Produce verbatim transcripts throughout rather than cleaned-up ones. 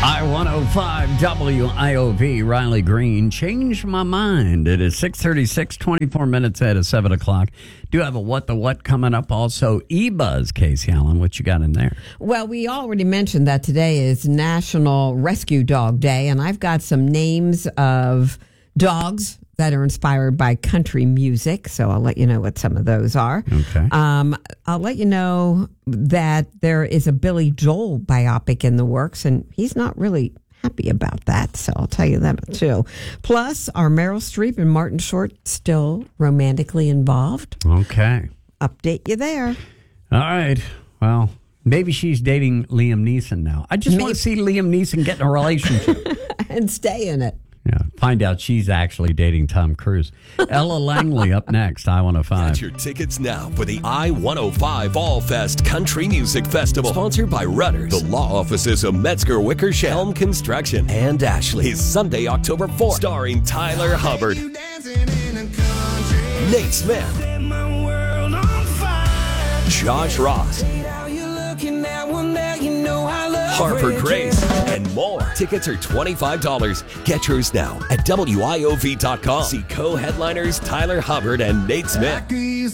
I one oh five W I O V, Riley Green, changed my mind. It is six thirty-six, twenty-four minutes ahead of seven o'clock. Do have a What the What coming up. Also, E-Buzz, Casey Allen. What you got in there? Well, we already mentioned that today is National Rescue Dog Day, and I've got some names of dogs that are inspired by country music, so I'll let you know what some of those are. Okay. Um, I'll let you know that there is a Billy Joel biopic in the works, and he's not really happy about that, so I'll tell you that too. Plus, are Meryl Streep and Martin Short still romantically involved? Okay. Update you there. All right. Well, maybe she's dating Liam Neeson now. I just Maybe. want to see Liam Neeson get in a relationship. And stay in it. Yeah, find out she's actually dating Tom Cruise. Ella Langley up next, I one oh five. Get your tickets now for the I one oh five Fall Fest Country Music Festival. Sponsored by Rudders, the law offices of Metzger Wickersham, Helm Construction, and Ashley. Is Sunday, October fourth. Starring Tyler Hubbard, Nate Smith, Josh Ross, Harper Grace, and more. Tickets are twenty-five dollars. Get yours now at W I O V dot com. See co-headliners Tyler Hubbard and Nate Smith.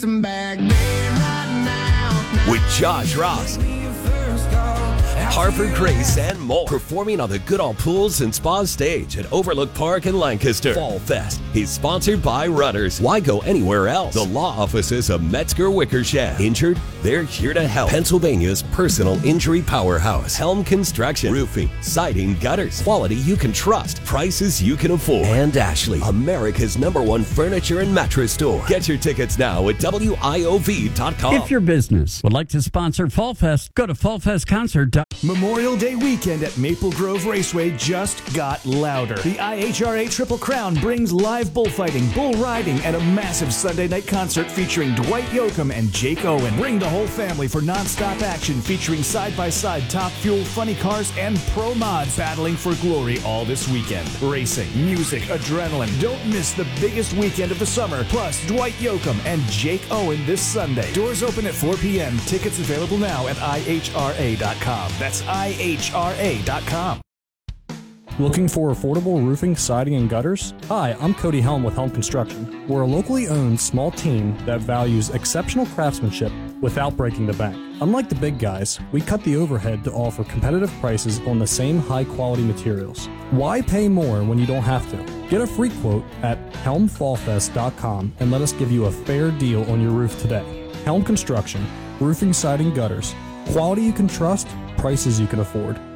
With Josh Ross, Harper Grace, and more. Performing on the Goodall Pools and Spa stage at Overlook Park in Lancaster. Fall Fest is sponsored by Rudders. Why go anywhere else? The law offices of Metzger Wickersham. Injured? They're here to help. Pennsylvania's personal injury powerhouse. Helm Construction. Roofing, siding, gutters. Quality you can trust. Prices you can afford. And Ashley, America's number one furniture and mattress store. Get your tickets now at W I O V dot com. If your business would like to sponsor Fall Fest, go to fall fest concert dot com. Memorial Day weekend at Maple Grove Raceway just got louder. The I H R A Triple Crown brings live bullfighting, bull riding, and a massive Sunday night concert featuring Dwight Yoakam and Jake Owen. Bring the whole family for nonstop action featuring side-by-side Top Fuel, funny cars, and pro mods battling for glory all this weekend. Racing, music, adrenaline. Don't miss the biggest weekend of the summer. Plus, Dwight Yoakam and Jake Owen this Sunday. Doors open at four p.m. Tickets available now at I H R A dot com. That's I H R A dot com. Looking for affordable roofing, siding, and gutters? Hi, I'm Cody Helm with Helm Construction. We're a locally owned small team that values exceptional craftsmanship without breaking the bank. Unlike the big guys, we cut the overhead to offer competitive prices on the same high-quality materials. Why pay more when you don't have to? Get a free quote at helm fall fest dot com and let us give you a fair deal on your roof today. Helm Construction, roofing, siding, gutters. Quality you can trust, prices you can afford.